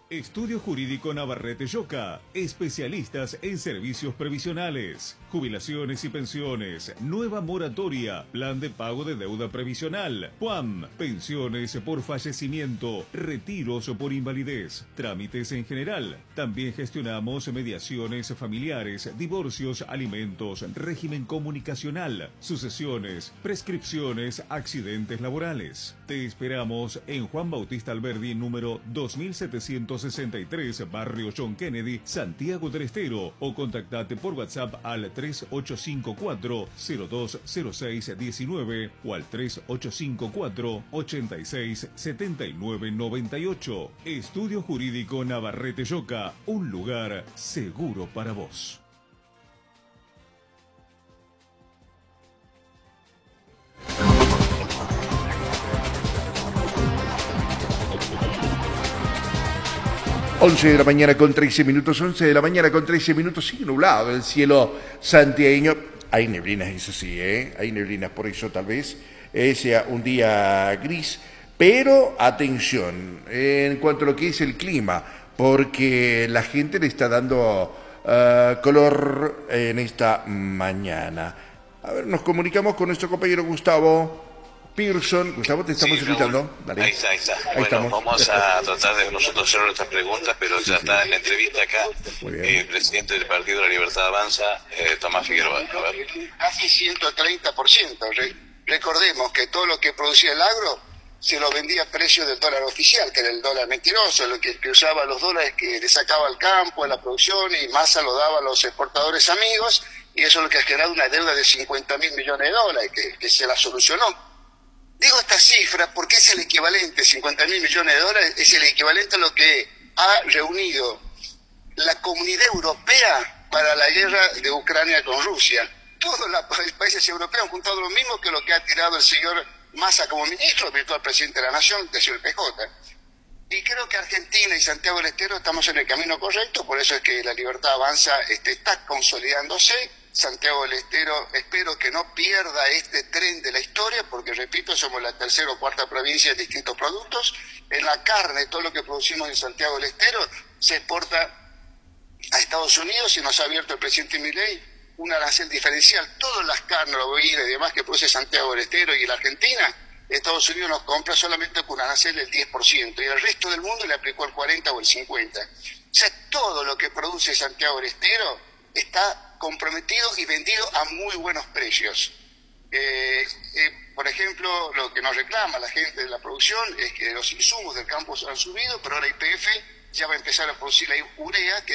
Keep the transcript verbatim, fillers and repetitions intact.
Estudio Jurídico Navarrete Yoca, especialistas en servicios previsionales, jubilaciones y pensiones, nueva moratoria, plan de pago de deuda previsional, P U A M, pensiones por fallecimiento, retiros por invalidez, trámites en general. También gestionamos mediaciones familiares, divorcios, alimentos, régimen comunicacional, sucesiones, prescripciones, accidentes laborales. Te esperamos en Juan Bautista Alberdi, número dos mil setecientos sesenta y tres, Barrio John Kennedy, Santiago del Estero, o contactate por WhatsApp al tres ocho cinco cuatro, cero dos cero seis uno nueve o al tres ocho cinco cuatro, ochenta y seis, setenta y nueve noventa y ocho. Estudio Jurídico Navarrete Yoca, un lugar seguro para vos. once de la mañana con trece minutos, once de la mañana con trece minutos, sigue nublado el cielo santiagueño. Hay neblinas, eso sí, ¿eh? Hay neblinas, por eso tal vez eh, sea un día gris. Pero atención, en cuanto a lo que es el clima, porque la gente le está dando uh, color en esta mañana. A ver, nos comunicamos con nuestro compañero Gustavo Pearson. Gustavo, te estamos sí, escuchando. Dale. Ahí está, ahí está. Ahí bueno, estamos. Vamos a tratar de nosotros hacer nuestras preguntas, pero Sí, ya sí. está en la entrevista acá Muy bien. el presidente del Partido de la Libertad Avanza, eh, Tomás Figueroa. A ver. Casi ciento treinta por ciento. Re- recordemos que todo lo que producía el agro se lo vendía a precio del dólar oficial, que era el dólar mentiroso, lo que, que usaba los dólares que le sacaba al campo, a la producción, y Massa lo daba a los exportadores amigos, y eso es lo que ha generado una deuda de cincuenta mil millones de dólares, que, que se la solucionó. Digo esta cifra porque es el equivalente, cincuenta mil millones de dólares, es el equivalente a lo que ha reunido la Comunidad Europea para la guerra de Ucrania con Rusia. Todos los países europeos han juntado lo mismo que lo que ha tirado el señor Massa como ministro, virtual presidente de la Nación, que es el P J. Y creo que Argentina y Santiago del Estero estamos en el camino correcto, por eso es que la Libertad Avanza este, está consolidándose. Santiago del Estero, espero que no pierda este tren de la historia, porque repito, somos la tercera o cuarta provincia de distintos productos. En la carne, todo lo que producimos en Santiago del Estero se exporta a Estados Unidos, y nos ha abierto el presidente Milei un arancel diferencial. Todas las carnes, la bovina y demás que produce Santiago del Estero y la Argentina, Estados Unidos nos compra solamente con un arancel del diez por ciento, y el resto del mundo le aplicó el cuarenta o el cincuenta. O sea, todo lo que produce Santiago del Estero está comprometido y vendido a muy buenos precios. Eh, eh, por ejemplo, lo que nos reclama la gente de la producción es que los insumos del campo han subido, pero ahora Y P F ya va a empezar a producir la urea, que